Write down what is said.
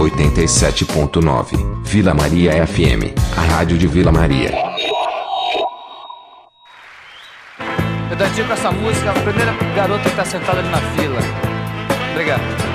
87.9. Vila Maria FM, a rádio de Vila Maria. Eu dedico essa música à primeira garota que tá sentada ali na fila. Obrigado.